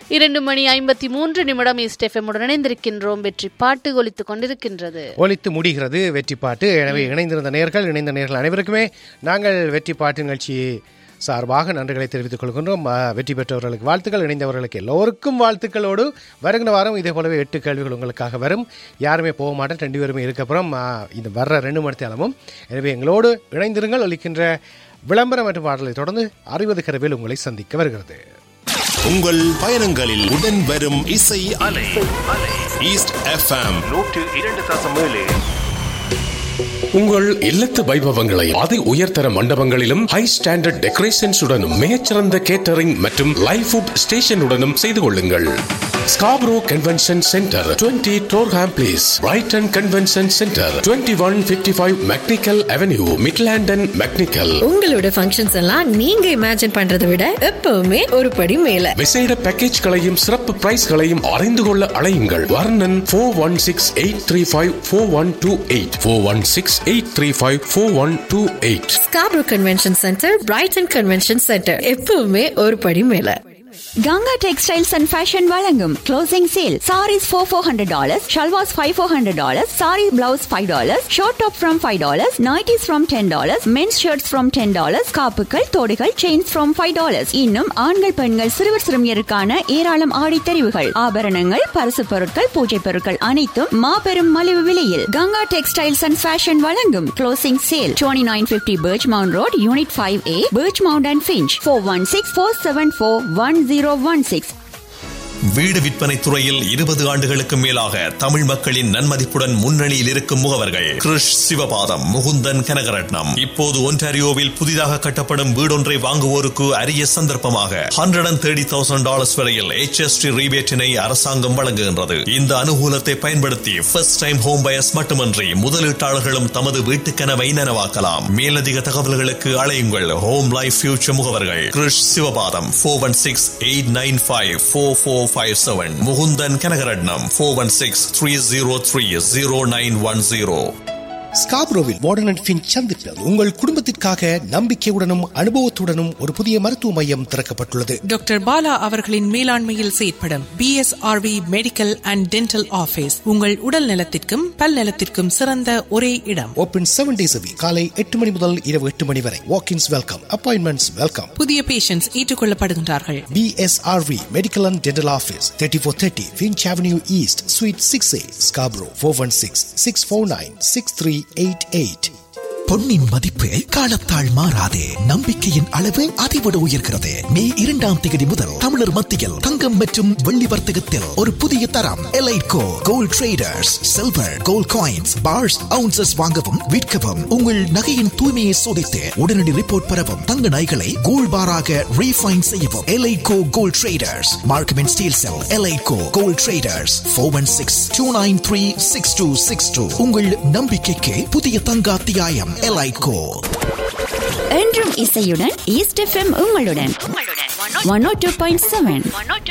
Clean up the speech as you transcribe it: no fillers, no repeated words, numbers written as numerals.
2:53 east FM உடன் இணைந்திருக்கின்றோம். வெற்றி பாட்டு ஒலித்துக் கொண்டிருக்கின்றது, ஒலித்து முடிகிறது வெற்றி பாட்டு. எனவே இணைந்த நேர்கள் அனைவருக்குமே நாங்கள் வெற்றி பாட்டு நிகழ்ச்சி சார்பாக நன்றிகளை தெரிவித்துக் கொள்கின்றோம். வெற்றி பெற்றவர்களுக்கு வாழ்த்துக்கள், இணைந்தவர்களுக்கு எல்லோருக்கும் வாழ்த்துக்களோடு வருகிற வாரம் இதே போலவே 8 கேள்விகள் உங்களுக்காக வரும். யாருமே போக மாட்டேன், 2 பேருமே இருக்கப்பறம் இந்த வர்ற 2 மணி நேரமும். எனவே எங்களோடு இணைந்திருங்கள். ஒலிக்கின்ற விளம்பரம் மற்றும் பாடலை தொடர்ந்து 60 கரவில் உங்களை சந்திக்க வருகிறது. உங்கள் பயணங்களில் உடன் வரும் இசை அலை ஈஸ்ட் எஃப்எம் 102.7. உங்கள் இல்லத்து வைபவங்களை அதி உயர்தர மண்டபங்களிலும் ஹை ஸ்டாண்டர்ட் டெக்கரேஷன்ஸ் உடனும் மிகச்சிறந்த கேட்டரிங் மற்றும் லைவ் ஃபுட் ஸ்டேஷனுடனும் செய்து கொள்ளுங்கள். Scarborough convention centre 20 Durham place, Brayton convention centre 2155 mechanical avenue, மிட்லாண்டன் mechanical. உங்களோட ஃபங்க்ஷன்ஸ் எல்லாம் நீங்க இமேஜின் பண்றதை விட எப்பவுமே ஒரு படி மேல. விசேட பேக்கேஜ்களையும் சிறப்பு பிரைஸ்களையும் அறிந்து கொள்ள அழையுங்கள். வர்ணன் 416-835-4128 416-835-4128. Scarborough convention centre, Brayton convention centre, எப்பவுமே ஒரு படி மேல. கங்கா டெக்ஸ்டைல்ஸ் அண்ட் ஃபேஷன் வழங்கும் closing sale. Saris $400, shalwars $500, sorry blouse $5, short top from $5, nighties from $10, men's shirts from $10, காப்புகள், தோடுகள், chains from $5. இன்னும் ஆண்கள் பெண்கள் சிறுவர் சிறுமியருக்கான ஏராளம் ஆடை தெரிவுகள், ஆபரணங்கள், பரிசு பொருட்கள், பூஜை பொருட்கள் அனைத்தும் மாபெரும் மலிவு விலையில் கங்கா டெக்ஸ்டைல்ஸ் அண்ட் ஃபேஷன் வழங்கும் closing sale. 2950 Birchmount Road, Unit 5A, Birchmount and Finch. 416-474-1016. வீடு விற்பனை துறையில் 20 ஆண்டுகளுக்கு மேலாக தமிழ் மக்களின் நன்மதிப்புடன் முன்னணியில் இருக்கும் முகவர்கள் கிருஷ் சிவபாதம், முகுந்தன் கனகரட்னம். இப்போது ஒன்டாரியோவில் புதிதாக கட்டப்படும் வீடொன்றை வாங்குவோருக்கு அரிய சந்தர்ப்பமாக $130,000 வரையில் HST ரீபேட்டினை அரசாங்கம் வழங்குகின்றது. இந்த அனுகூலத்தை பயன்படுத்தி ஃபர்ஸ்ட் டைம் ஹோம் பயர்ஸ் மட்டுமன்றி முதலீட்டாளர்களும் தமது வீட்டு கனவை நனவாக்கலாம். மேலதிக தகவல்களுக்கு அழையுங்கள். ஹோம் லைஃப் ஃபியூச்சர் முகவர்கள் கிருஷ் Sivapatham 416-895-4457. Mukundan Kanagaratnam 416-303-0910. ஸ்காப்ரோவில் warden and Finch சந்திப்பில் உங்கள் குடும்பத்திற்காக நம்பிக்கையுடனும் அனுபவத்துடனும் ஒரு புதிய மருத்துவ மையம் திறக்கப்பட்டுள்ளது. டாக்டர் பாலா அவர்களின் மேலாண்மையில் செயற்படும் BSRV medical and dental office உங்கள் உடல் நலத்திற்கும் பல் நலத்திற்கும் சிறந்த ஒரே இடம். Open 7 days a week. காலை 8 மணி முதல் இரவு 8 மணி வரை. வாக்-இன்ஸ் வெல்கம், அப்பாயின்மெண்ட்ஸ் வெல்கம். புதிய patients ஏற்றுக்கொள்ளப்படுகின்றார்கள். BSRV medical and dental office 3430 Finch Avenue East, Suite 6A, Scarborough. 416-649-6388. பொன்னின் மதிப்பு காலத்தால் மாறாதே, நம்பிக்கையின் அளவு அதிவிட உயர்கிறது. மே 2ஆம் தேதி முதல் தமிழர் மத்தியில் தங்கம் மற்றும் வெள்ளி வர்த்தகத்தில் ஒரு புதிய தரம். எலைட்கோ gold traders. Silver, gold coins, parse, ounces வாங்கவும் விற்கவும், உங்கள் நகையின் தூய்மையை சோதித்து உடனடி ரிப்போர்ட் பெறவும், தங்க நகைகளை கோல்ட் பாராக ரீஃபைன் செய்யவும். எலைட்கோ gold traders, Markham and Steeles sell. எலைட்கோ gold traders 416-293-6262. உங்கள் நம்பிக்கைக்கு புதிய தங்க அத்தியாயம். எலைட்கோ. என்றும் இசையுடன் ஈஸ்ட் எஃப்எம் உங்களுடன் 102.7.